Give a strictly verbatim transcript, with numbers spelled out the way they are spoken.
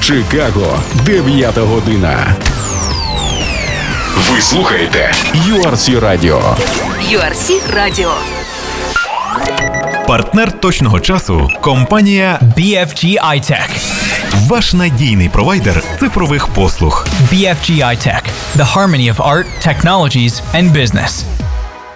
Чикаго, дев'ята година. Ви слухаєте ю ар сі Radio. ю ар сі Radio. Партнер точного часу – компанія бі еф джі iTech. Ваш надійний провайдер цифрових послуг. бі еф джі iTech. The harmony of art, technologies and business.